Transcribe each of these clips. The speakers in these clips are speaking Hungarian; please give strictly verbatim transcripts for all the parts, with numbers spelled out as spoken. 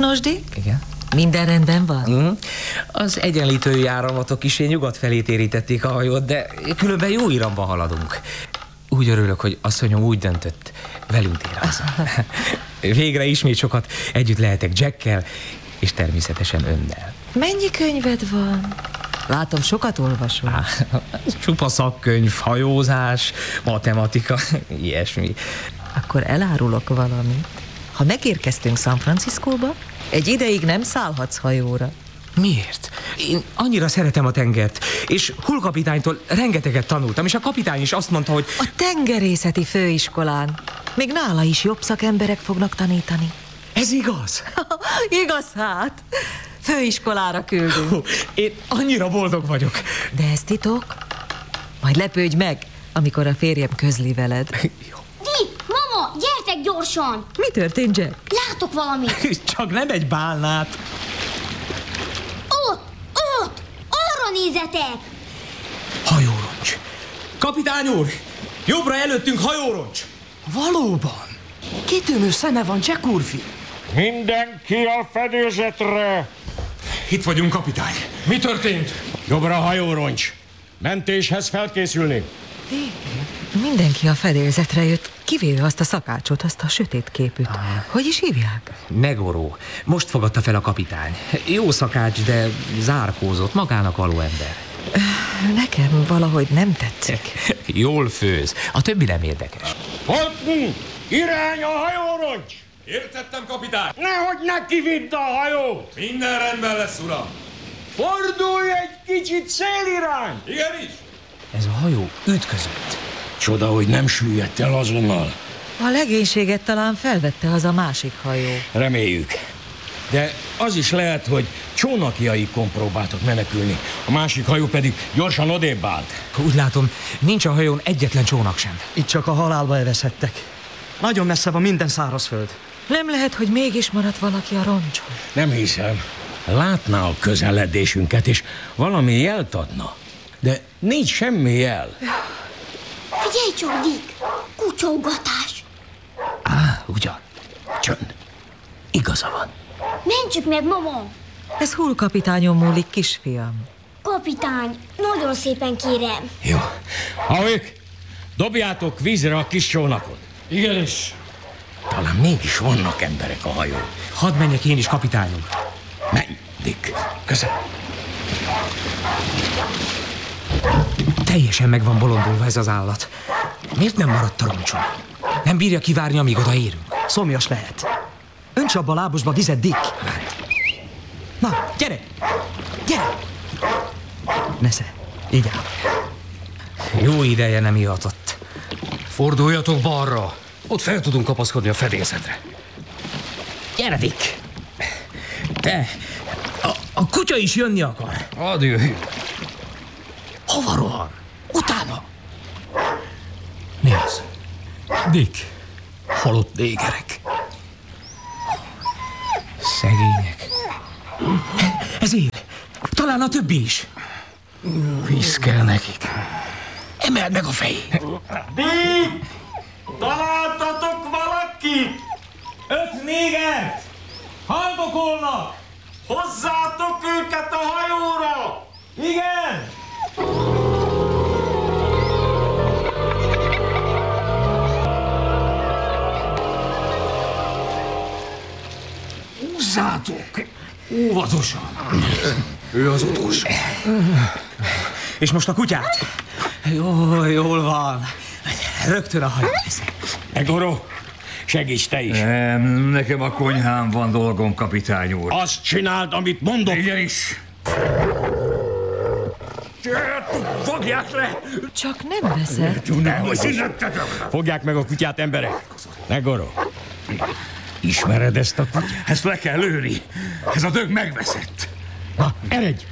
Nos, Dick? Igen. Minden rendben van? Mm. Az egyenlítői áramatok is nyugat felé térítették a hajót, de különben jó iramba haladunk. Úgy örülök, hogy asszonyom úgy döntött, velünk tér haza. Végre ismét sokat együtt lehetek Jackkel, és természetesen önnel. Mennyi könyved van? Látom, sokat olvasol. Á, csupa szakkönyv, hajózás, matematika, ilyesmi. Akkor elárulok valamit. Ha megérkeztünk San Franciscóba, egy ideig nem szállhatsz hajóra. Miért? Én annyira szeretem a tengert, és Hull kapitánytól rengeteget tanultam, és a kapitány is azt mondta, hogy... A tengerészeti főiskolán. Még nála is jobb szakemberek fognak tanítani. Ez igaz? Igaz hát. Főiskolára küldünk. Én annyira boldog vagyok. De ez titok? Majd lepődj meg, amikor a férjem közli veled. Jó. Dick, mama, gyertek gyorsan! Mi történt, Jack? Látok valamit. Csak nem egy bálnát. Ott, ott, arra nézetek! Hajóroncs. Kapitány úr, jobbra előttünk hajóroncs. Valóban. Kitűnő szeme van, Jack úrfi. Mindenki a fedélzetre! Itt vagyunk, kapitány. Mi történt? Jobbra hajóroncs. Mentéshez felkészülni. Mindenki a fedélzetre jött, kivéve azt a szakácsot, azt a sötét képűt. Ah. Hogy is hívják? Negoró. Most fogadta fel a kapitány. Jó szakács, de zárkózott, magának való ember. Nekem valahogy nem tetszik. Jól főz. A többi nem érdekes. Holtni! Irány a hajóroncs! Értettem, kapitány. Nehogy neki vidd a hajót! Minden rendben lesz, uram. Fordulj egy kicsit szélirány! Igenis. Ez a hajó ütközött. Csoda, hogy nem süllyedt el azonnal. A legénységet talán felvette az a másik hajó. Reméljük. De az is lehet, hogy csónakjaikon próbáltak menekülni. A másik hajó pedig gyorsan odébb állt. Úgy látom, nincs a hajón egyetlen csónak sem. Itt csak a halálba eveszedtek. Nagyon messze van minden szárazföld. Nem lehet, hogy mégis maradt valaki a roncson. Nem hiszem. Látná a közeledésünket, és valami jelt adna. De nincs semmi jel. Figyelj csak, Dick! Kutyaugatás! Á, ugyan. Csönd. Igaza van. Mentsük meg, mama! Ez Hull kapitányon múlik, kisfiam. Kapitány, nagyon szépen kérem. Jó. Ha ők, dobjátok vízre a kis csónakot. Igenis. Talán mégis vannak emberek a hajón. Hadd menjek én is, kapitányom. Menj, Dick. Köszönöm. Teljesen meg van bolondulva ez az állat. Miért nem maradt a roncson? Nem bírja kivárni, amíg odaérünk. Szomjas lehet. Önts abba a lábosba vizet, Dick. Na, gyere! Gyere! Nesze, így áll. Jó ideje nem ihatott. Forduljatok balra. Ott fel tudunk kapaszkodni a fedélzetre. Gyere, Dick! Te, a, a kutya is jönni akar. Hadd jöjjön. Hova rohan? Utána! Mi az? Dick, halott négerek. Szegények. Ez él. Talán a többi is. Víz kell nekik. Emeld meg a fejét. Dick! Találtatok valakit? Öt négert! Haldokolnak! Hozzátok őket a hajóra! Igen! Húzzátok! Óvatosan! Ő az utolsó. És most a kutyát? Jó, jól van. Rögtön a hajó viszek. Negoró, segíts te is. Nem, nekem a konyhán van dolgom, kapitány úr. Azt csináld, amit mondok. Igenis. Fogják le! Csak nem veszed. Fogják meg a kutyát, emberek. Negoró, ismered ezt a kutyát? Ezt le kell lőni. Ez a dög megveszett. Na, eredj!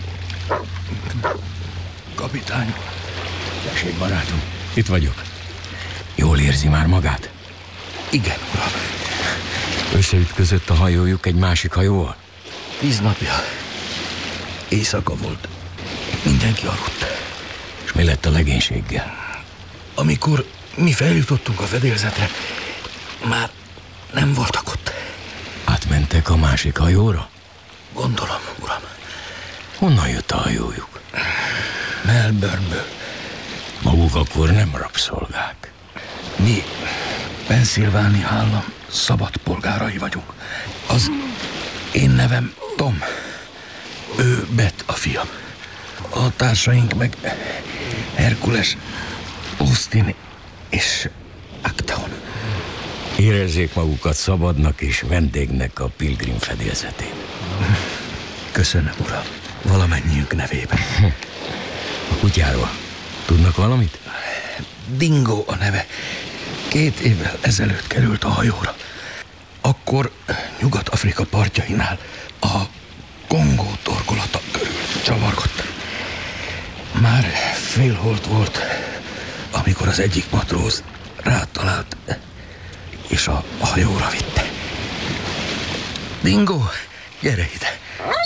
Kapitány. Tessék, barátom, itt vagyok. Jól érzi már magát? Igen, uram. Összeütközött a hajójuk egy másik hajóval? Tíz napja. Éjszaka volt. Mindenki aludt. És mi lett a legénységgel? Amikor mi feljutottunk a fedélzetre, már nem voltak ott. Átmentek a másik hajóra? Gondolom, uram. Honnan jött a hajójuk? Melbourneből. Maguk akkor nem rabszolgák. Mi Pennsylvania állam szabad polgárai vagyunk. Az én nevem Tom. Ő Bet a fiam. A társaink meg Herkules, Austin és Actaon. Érezzék magukat szabadnak és vendégnek a Pilgrim fedélzetén. Köszönöm, uram. Valamennyiünk nevében. A kutyáról tudnak valamit? Dingo a neve. Két évvel ezelőtt került a hajóra. Akkor Nyugat-Afrika partjainál a Kongó torkolata körül csavargott. Már félholt volt, amikor az egyik matróz rátalált, és a hajóra vitte. Dingo, gyere ide!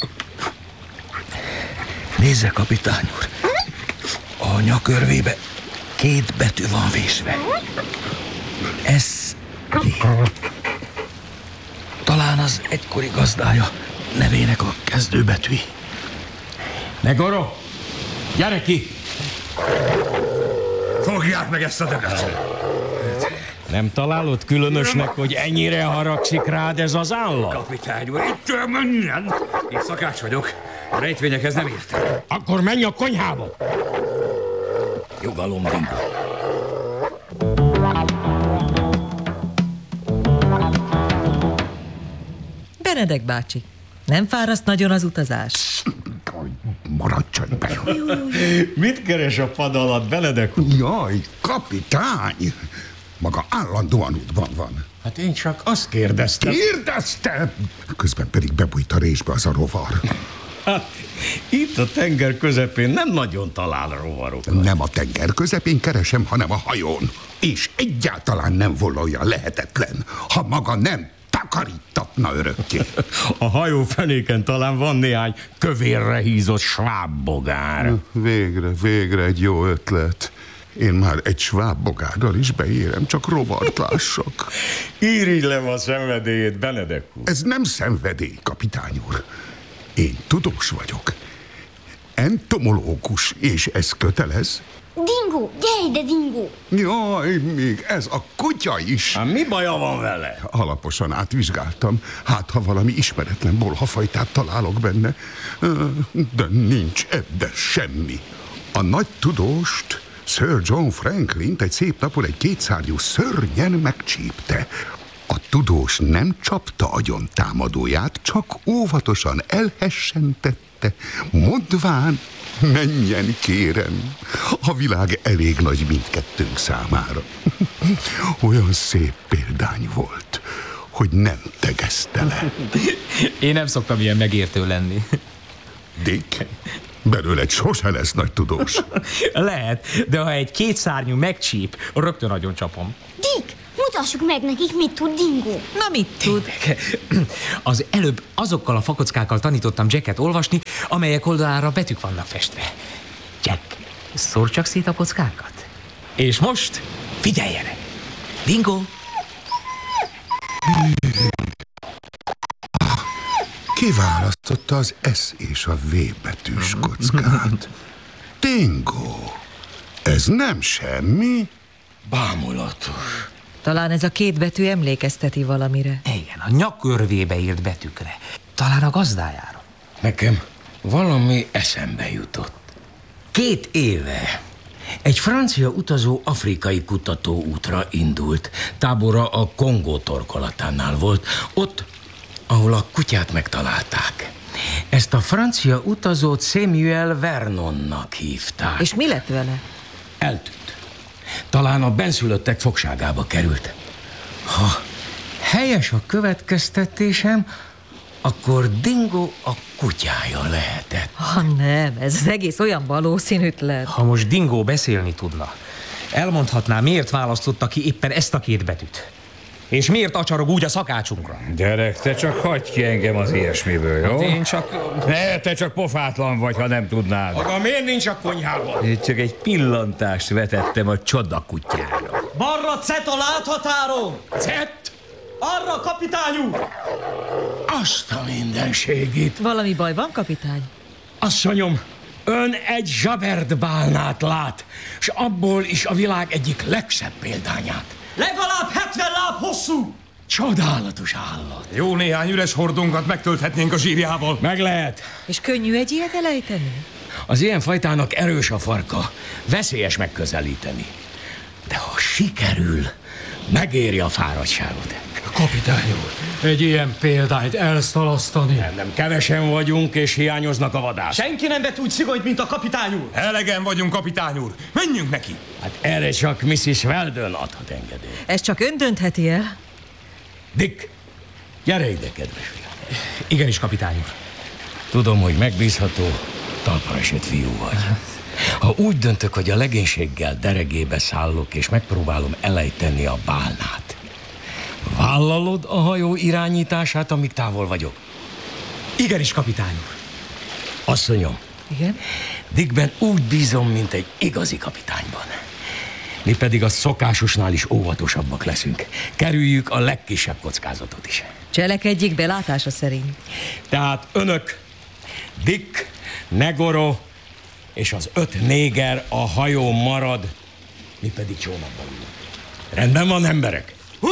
Nézze, kapitány úr! A nyakörvébe két betű van vésve. S. Talán az egykori gazdája nevének a kezdőbetűi. Negoro, gyere ki! Fogják meg ezt a dögöt! Nem találod különösnek, hogy ennyire haragszik rád ez az állam? Kapitány úr, itt menjen! Én szakács vagyok, a rejtvényekhez nem értem. Akkor menj a konyhába! Nyugalom, Dingo. Benedek bácsi, nem fáraszt nagyon az utazás? Maradj csöndben. Mit keres a pad alatt, Benedek? Jaj, kapitány! Maga állandóan útban van. Hát én csak azt kérdeztem. Kérdezte! Közben pedig bebújt a résbe az a rovar. Hát, itt a tenger közepén nem nagyon talál rovarokat. Nem a tenger közepén keresem, hanem a hajón. És egyáltalán nem volna olyan lehetetlen, ha maga nem takarítatna örökké. A hajó fenéken talán van néhány kövérre hízott svábbogár. Végre, végre egy jó ötlet. Én már egy svábbogárral is beérem, csak rovart lássak. Irigylem a szenvedélyét, Benedek úr. Ez nem szenvedély, kapitány úr. Én tudós vagyok. Entomológus, és ez kötelez. Dingo, gyere ide, Dingo! Jaj, még ez a kutya is. Hát mi baja van vele? Alaposan átvizsgáltam. Hát, ha valami ismeretlen bolhafajtát találok benne. De nincs ebben semmi. A nagy tudóst, Sir John Franklint egy szép napon egy kétszárnyú szörnyen megcsípte. A tudós nem csapta agyon támadóját, csak óvatosan elhessentette, mondván, menjen kérem, a világ elég nagy mindkettőnk számára. Olyan szép példány volt, hogy nem tegezte le. Én nem szoktam ilyen megértő lenni. Dick, belőle sose lesz nagy tudós. Lehet, de ha egy kétszárnyú megcsíp, rögtön nagyon csapom. Dick, mutassuk meg nekik, mit tud Dingo. Na, mit tud? Az előbb azokkal a fakockákkal tanítottam Jacket olvasni, amelyek oldalára betűk vannak festve. Jack, szórd csak szét a kockákat. És most figyeljenek! Dingo! Kiválasztotta az S és a V betűs kockát. Dingo, ez nem semmi. Bámulatos. Talán ez a két betű emlékezteti valamire. Igen, a nyakörvébe írt betűkre. Talán a gazdájára. Nekem valami eszembe jutott. Két éve egy francia utazó afrikai kutatóútra indult. Tábora a Kongó torkolatánál volt, ott, ahol a kutyát megtalálták. Ezt a francia utazót Samuel Vernonnak hívták. És mi lett vele? Eltűnt. Talán a benszülöttek fogságába került. Ha helyes a következtetésem, akkor Dingo a kutyája lehetett. Ha nem, ez az egész olyan valószínűtlen. Ha most Dingo beszélni tudna, elmondhatná, miért választotta ki éppen ezt a két betűt. És miért acsarog úgy a szakácsunkra? Gyerek, te csak hagyd ki engem az ilyesmiből, jó? Én csak... Ne, te csak pofátlan vagy, ha nem tudnád. Maga miért nincs a konyhában? Én csak egy pillantást vetettem a csodakutyára. Balra cet a láthatáron! Cett! Arra, kapitány úr! Azt a mindenségét! Valami baj van, kapitány? Asszonyom, ön egy zsaberdbálnát lát, és abból is a világ egyik legszebb példányát. Legalább hetven láb hosszú! Csodálatos állat. Jó néhány üres hordónkat megtölthetnénk a zsírjával. Meg lehet. És könnyű egy ilyet elejteni? Az ilyen fajtának erős a farka, veszélyes megközelíteni. De ha sikerül, megéri a fáradtságot. Kapitány úr, egy ilyen példányt elszalasztani. Nem, nem kevesen vagyunk, és hiányoznak a vadász. Senki nem vet úgy szigonyt, mint a kapitány úr. Elegen vagyunk, kapitány úr. Menjünk neki. Hát erre csak missus Weldon adhat engedélyt. Ezt csak ön döntheti el. Dick, gyere ide, kedves fiam. Igenis, kapitány úr. Tudom, hogy megbízható, talpra esett fiú vagy. Ha úgy döntök, hogy a legénységgel deregébe szállok, és megpróbálom elejteni a bálnát, vállalod a hajó irányítását, amíg távol vagyok? Igenis, kapitány úr. Asszonyom, Igen? Dickben úgy bízom, mint egy igazi kapitányban. Mi pedig a szokásosnál is óvatosabbak leszünk. Kerüljük a legkisebb kockázatot is. Cselekedjék belátása szerint. Tehát önök, Dick, Negoro és az öt néger a hajó marad, mi pedig csónakban ülünk. Rendben van, emberek?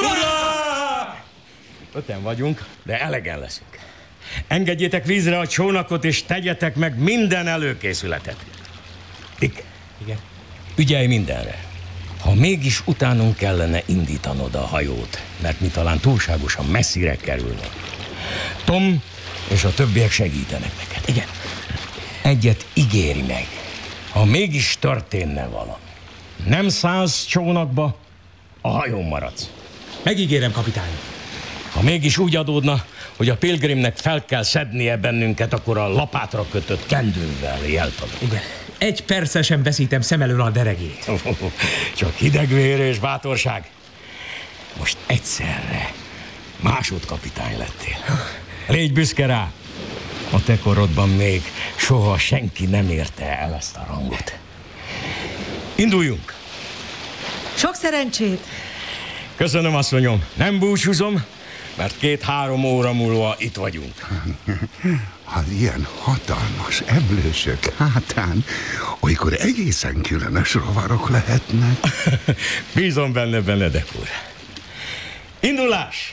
Hurrá! Öten vagyunk, de elegen leszünk. Engedjétek vízre a csónakot, és tegyetek meg minden előkészületet. Dick, Igen. ügyelj mindenre. Ha mégis utánunk kellene indítanod a hajót, mert mi talán túlságosan messzire kerülnek, Tom és a többiek segítenek neked. Igen. Egyet ígéri meg, ha mégis történne valami. Nem szállsz csónakba, a hajón maradsz. Megígérem, kapitány úr. Ha mégis úgy adódna, hogy a Pilgrimnek fel kell szednie bennünket, akkor a lapátra kötött kendővel jeltad. Igen. Egy perccel sem veszítem szem elől a deregét. Csak hidegvér és bátorság. Most egyszerre másodkapitány lettél. Légy büszke rá. A te korodban még soha senki nem érte el ezt a rangot. Induljunk. Sok szerencsét! Köszönöm, asszonyom. Nem búcsúzom, mert két-három óra múlva itt vagyunk. Az ilyen hatalmas emlősök hátán olykor egészen különös rovarok lehetnek. Bízom benne, Benedek úr. Indulás!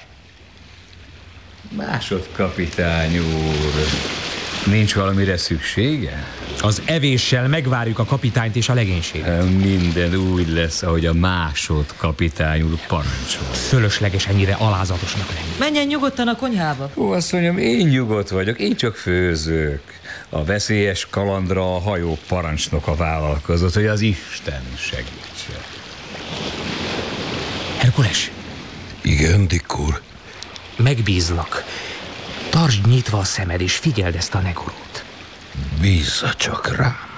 Másodkapitány úr. Nincs valamire szüksége? Az evéssel megvárjuk a kapitányt és a legénységet. Minden úgy lesz, ahogy a másodkapitány úr parancsol. Fölösleges ennyire alázatosnak lenni. Menjen nyugodtan a konyhába. Ó, azt mondjam, én nyugodt vagyok, én csak főzök. A veszélyes kalandra a hajó parancsnoka vállalkozott, hogy az Isten segítse. Herkules, Igen, Dick úr. megbízlak. Tartsd nyitva a szemed és figyeld ezt a Negorót. Bízza csak rám.